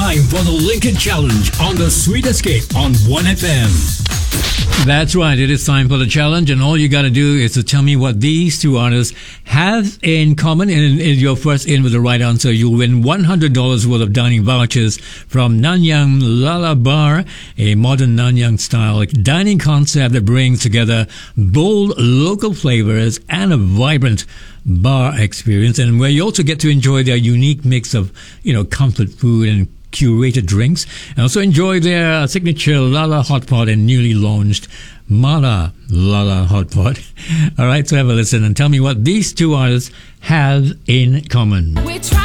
time for the Lincoln Challenge on the Sweet Escape on 1FM. That's right. It is time for the challenge, and all you got to do is to tell me what these two artists have in common. And if you're first in with the right answer, you'll win $100 worth of dining vouchers from Nanyang Lala Bar, a modern Nanyang-style dining concept that brings together bold local flavors and a vibrant bar experience, and where you also get to enjoy their unique mix of, comfort food and curated drinks, and also enjoy their signature Lala Hot Pot and newly launched Mala Lala Hot Pot. All right, so have a listen and tell me what these two artists have in common. We try